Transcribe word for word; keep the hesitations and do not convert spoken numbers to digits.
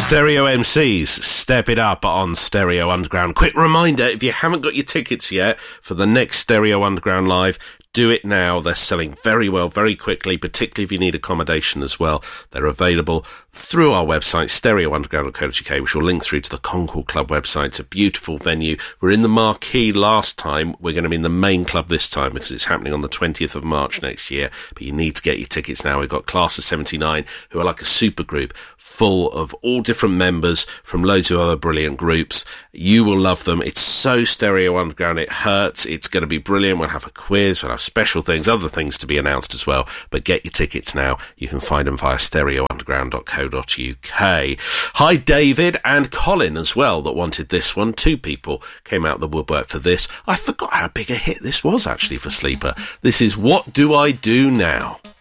Stereo M Cs, step it up on Stereo Underground. Quick reminder, if you haven't got your tickets yet for the next Stereo Underground Live, do it now. They're selling very well, very quickly, particularly if you need accommodation as well. They're available through our website, stereo underground dot co dot uk, which will link through to the Concord Club website. It's a beautiful venue. We're in the Marquee last time. We're going to be in the main club this time because it's happening on the twentieth of March next year. But you need to get your tickets now. We've got Class of seventy-nine, who are like a super group full of all different members from loads of other brilliant groups. You will love them. It's so Stereo Underground, it hurts. It's going to be brilliant. We'll have a quiz, we'll have special things, other things to be announced as well. But get your tickets now. You can find them via stereo underground dot co dot uk. Hi, David and Colin as well, that wanted this one. Two people came out the woodwork for this. I forgot how big a hit this was actually for Sleeper. This is What Do I Do Now?